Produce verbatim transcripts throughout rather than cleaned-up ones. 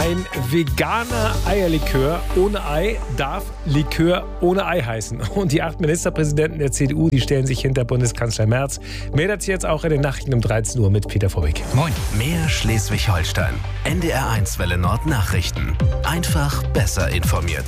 Ein veganer Eierlikör ohne Ei darf Likör ohne Ei heißen. Und die acht Ministerpräsidenten der C D U, die stellen sich hinter Bundeskanzler Merz. Mehr dazu jetzt auch in den Nachrichten um dreizehn Uhr mit Peter Vorbeck. Moin. Mehr Schleswig-Holstein. N D R eins Welle Nord Nachrichten. Einfach besser informiert.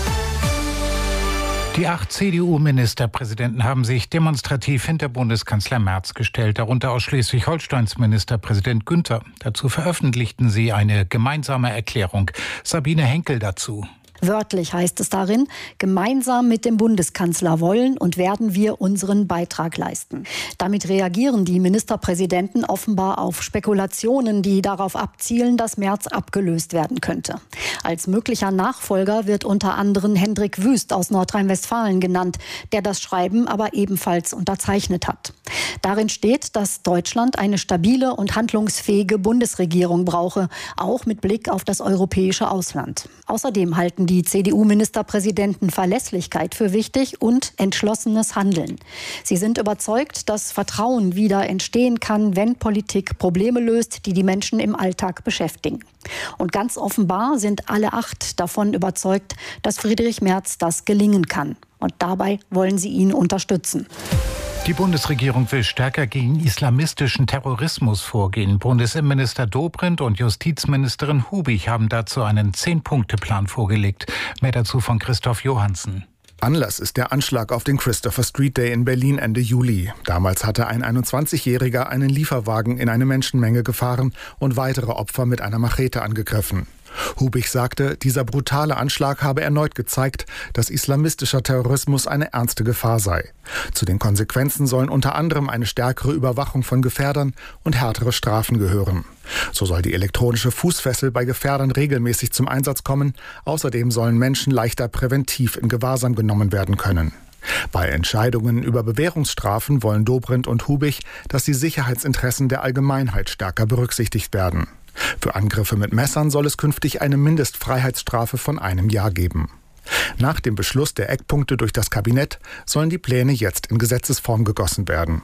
Die acht C D U-Ministerpräsidenten haben sich demonstrativ hinter Bundeskanzler Merz gestellt, darunter aus Schleswig-Holsteins Ministerpräsident Günther. Dazu veröffentlichten sie eine gemeinsame Erklärung. Sabine Henkel dazu. Wörtlich heißt es darin, gemeinsam mit dem Bundeskanzler wollen und werden wir unseren Beitrag leisten. Damit reagieren die Ministerpräsidenten offenbar auf Spekulationen, die darauf abzielen, dass Merz abgelöst werden könnte. Als möglicher Nachfolger wird unter anderem Hendrik Wüst aus Nordrhein-Westfalen genannt, der das Schreiben aber ebenfalls unterzeichnet hat. Darin steht, dass Deutschland eine stabile und handlungsfähige Bundesregierung brauche, auch mit Blick auf das europäische Ausland. Außerdem halten die C D U-Ministerpräsidenten Verlässlichkeit für wichtig und entschlossenes Handeln. Sie sind überzeugt, dass Vertrauen wieder entstehen kann, wenn Politik Probleme löst, die die Menschen im Alltag beschäftigen. Und ganz offenbar sind alle acht davon überzeugt, dass Friedrich Merz das gelingen kann. Und dabei wollen sie ihn unterstützen. Die Bundesregierung will stärker gegen islamistischen Terrorismus vorgehen. Bundesinnenminister Dobrindt und Justizministerin Hubig haben dazu einen Zehn-Punkte-Plan vorgelegt. Mehr dazu von Christoph Johansen. Anlass ist der Anschlag auf den Christopher Street Day in Berlin Ende Juli. Damals hatte ein einundzwanzigjähriger einen Lieferwagen in eine Menschenmenge gefahren und weitere Opfer mit einer Machete angegriffen. Hubig sagte, dieser brutale Anschlag habe erneut gezeigt, dass islamistischer Terrorismus eine ernste Gefahr sei. Zu den Konsequenzen sollen unter anderem eine stärkere Überwachung von Gefährdern und härtere Strafen gehören. So soll die elektronische Fußfessel bei Gefährdern regelmäßig zum Einsatz kommen. Außerdem sollen Menschen leichter präventiv in Gewahrsam genommen werden können. Bei Entscheidungen über Bewährungsstrafen wollen Dobrindt und Hubig, dass die Sicherheitsinteressen der Allgemeinheit stärker berücksichtigt werden. Für Angriffe mit Messern soll es künftig eine Mindestfreiheitsstrafe von einem Jahr geben. Nach dem Beschluss der Eckpunkte durch das Kabinett sollen die Pläne jetzt in Gesetzesform gegossen werden.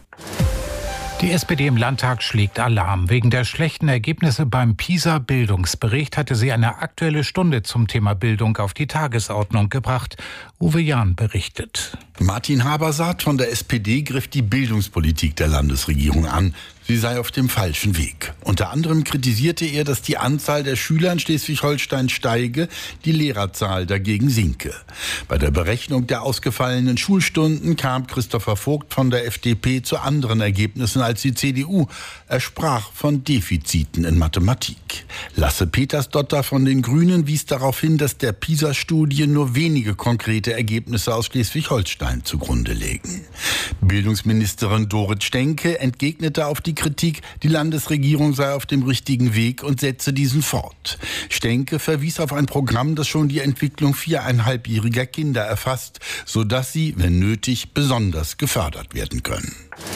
Die S P D im Landtag schlägt Alarm. Wegen der schlechten Ergebnisse beim PISA-Bildungsbericht hatte sie eine Aktuelle Stunde zum Thema Bildung auf die Tagesordnung gebracht. Uwe Jahn berichtet. Martin Habersaat von der S P D griff die Bildungspolitik der Landesregierung an. Sie sei auf dem falschen Weg. Unter anderem kritisierte er, dass die Anzahl der Schüler in Schleswig-Holstein steige, die Lehrerzahl dagegen sinke. Bei der Berechnung der ausgefallenen Schulstunden kam Christopher Vogt von der F D P zu anderen Ergebnissen als die C D U. Er sprach von Defiziten in Mathematik. Lasse Petersdotter von den Grünen wies darauf hin, dass der PISA-Studie nur wenige konkrete Ergebnisse aus Schleswig-Holstein zugrunde legen. Bildungsministerin Dorit Stenke entgegnete auf die Kritik, die Landesregierung sei auf dem richtigen Weg und setze diesen fort. Stenke verwies auf ein Programm, das schon die Entwicklung viereinhalbjähriger Kinder erfasst, sodass sie, wenn nötig, besonders gefördert werden können.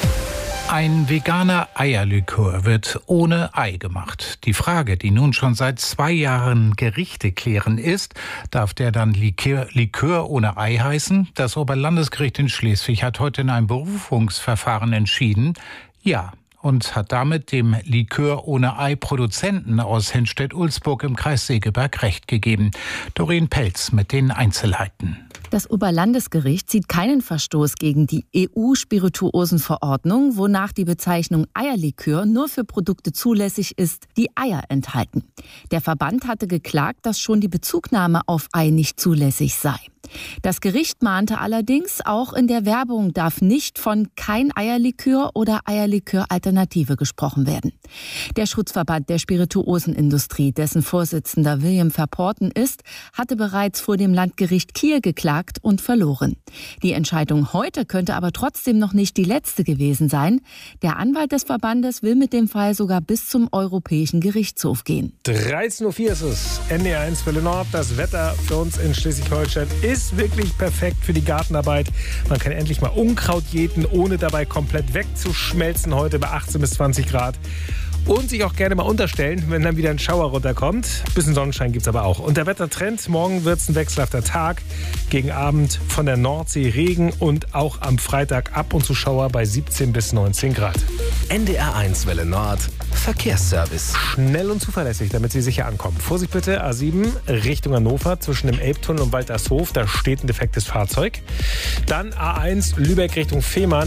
Ein veganer Eierlikör wird ohne Ei gemacht. Die Frage, die nun schon seit zwei Jahren Gerichte klären, ist, darf der dann Likör, Likör ohne Ei heißen? Das Oberlandesgericht in Schleswig hat heute in einem Berufungsverfahren entschieden, ja. Und hat damit dem Likör ohne Ei-Produzenten aus Henstedt-Ulzburg im Kreis Segeberg Recht gegeben. Doreen Pelz mit den Einzelheiten. Das Oberlandesgericht sieht keinen Verstoß gegen die E U-Spirituosenverordnung, wonach die Bezeichnung Eierlikör nur für Produkte zulässig ist, die Eier enthalten. Der Verband hatte geklagt, dass schon die Bezugnahme auf Ei nicht zulässig sei. Das Gericht mahnte allerdings, auch in der Werbung darf nicht von kein Eierlikör oder Eierlikör-Alternative gesprochen werden. Der Schutzverband der Spirituosenindustrie, dessen Vorsitzender William Verporten ist, hatte bereits vor dem Landgericht Kiel geklagt und verloren. Die Entscheidung heute könnte aber trotzdem noch nicht die letzte gewesen sein. Der Anwalt des Verbandes will mit dem Fall sogar bis zum Europäischen Gerichtshof gehen. dreizehn Uhr vier ist es. N D R eins Welle Nord. Das Wetter für uns in Schleswig-Holstein ist ist wirklich perfekt für die Gartenarbeit. Man kann endlich mal Unkraut jäten, ohne dabei komplett wegzuschmelzen. Heute bei achtzehn bis zwanzig Grad. Und sich auch gerne mal unterstellen, wenn dann wieder ein Schauer runterkommt. Bisschen Sonnenschein gibt's aber auch. Und der Wettertrend, morgen wird's ein wechselhafter Tag. Gegen Abend von der Nordsee Regen und auch am Freitag ab und zu Schauer bei siebzehn bis neunzehn Grad. N D R eins Welle Nord. Verkehrsservice. Schnell und zuverlässig, damit Sie sicher ankommen. Vorsicht bitte, A sieben Richtung Hannover zwischen dem Elbtunnel und Waltershof. Da steht ein defektes Fahrzeug. Dann A eins Lübeck Richtung Fehmarn.